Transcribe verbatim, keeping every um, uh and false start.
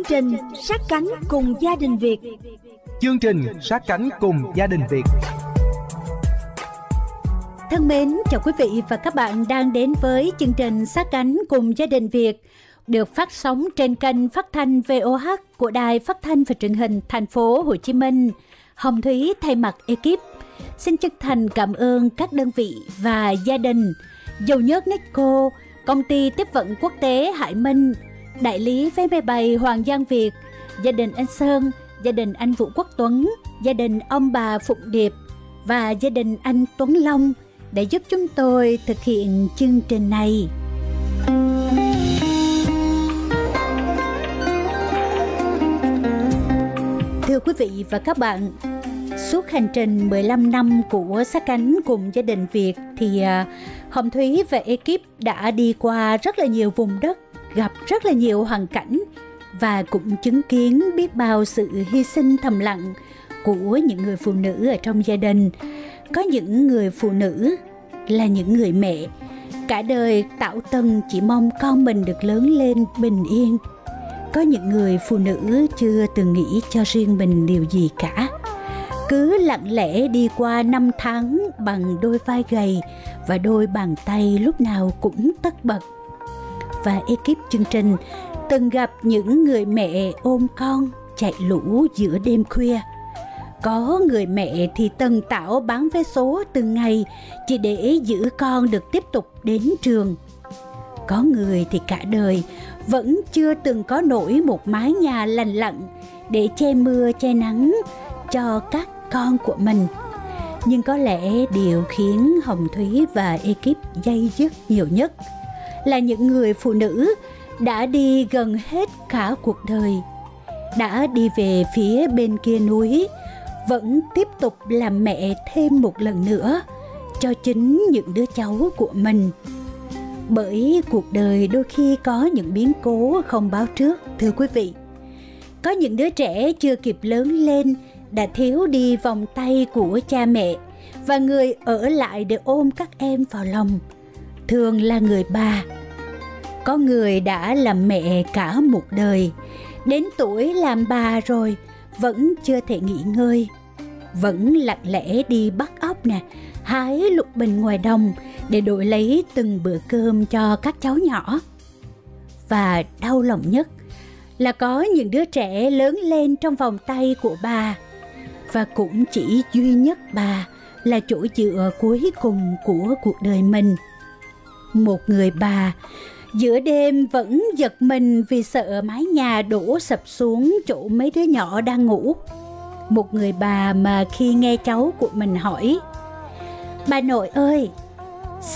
trình Sát cánh cùng gia đình Việt. Chương trình Sát cánh cùng gia đình Việt. Thân mến, chào quý vị và các bạn đang đến với chương trình Sát cánh cùng gia đình Việt, được phát sóng trên kênh phát thanh vê o hát của Đài Phát thanh và Truyền hình Thành phố Hồ Chí Minh. Hồng Thúy thay mặt ekip xin chân thành cảm ơn các đơn vị và gia đình Dầu nhớt Necco, Công ty tiếp vận quốc tế Hải Minh, đại lý vé máy bay Hoàng Giang Việt, gia đình anh Sơn, gia đình anh Vũ Quốc Tuấn, gia đình ông bà Phụng Điệp và gia đình anh Tuấn Long để giúp chúng tôi thực hiện chương trình này. Thưa quý vị và các bạn, suốt hành trình mười lăm năm của Sát cánh cùng gia đình Việt thì Hồng Thúy và ekip đã đi qua rất là nhiều vùng đất, gặp rất là nhiều hoàn cảnh và cũng chứng kiến biết bao sự hy sinh thầm lặng của những người phụ nữ ở trong gia đình. Có những người phụ nữ là những người mẹ, cả đời tảo tần chỉ mong con mình được lớn lên bình yên. Có những người phụ nữ chưa từng nghĩ cho riêng mình điều gì cả, cứ lặng lẽ đi qua năm tháng bằng đôi vai gầy và đôi bàn tay lúc nào cũng tất bật. Và ekip chương trình từng gặp những người mẹ ôm con chạy lũ giữa đêm khuya. Có người mẹ thì tần tảo bán vé số từng ngày chỉ để giữ con được tiếp tục đến trường. Có người thì cả đời vẫn chưa từng có nổi một mái nhà lành lặn để che mưa che nắng cho các con của mình. Nhưng có lẽ điều khiến Hồng Thúy và ekip day dứt nhiều nhất là những người phụ nữ đã đi gần hết cả cuộc đời, đã đi về phía bên kia núi, vẫn tiếp tục làm mẹ thêm một lần nữa cho chính những đứa cháu của mình. Bởi cuộc đời đôi khi có những biến cố không báo trước, thưa quý vị. Có những đứa trẻ chưa kịp lớn lên đã thiếu đi vòng tay của cha mẹ, và người ở lại để ôm các em vào lòng thường là người bà. Có người đã làm mẹ cả một đời, đến tuổi làm bà rồi vẫn chưa thể nghỉ ngơi, vẫn lặng lẽ đi bắt ốc nè, hái lục bình ngoài đồng để đổi lấy từng bữa cơm cho các cháu nhỏ. Và đau lòng nhất là có những đứa trẻ lớn lên trong vòng tay của bà, và cũng chỉ duy nhất bà là chỗ dựa cuối cùng của cuộc đời mình. Một người bà giữa đêm vẫn giật mình vì sợ mái nhà đổ sập xuống chỗ mấy đứa nhỏ đang ngủ. Một người bà mà khi nghe cháu của mình hỏi: "Bà nội ơi,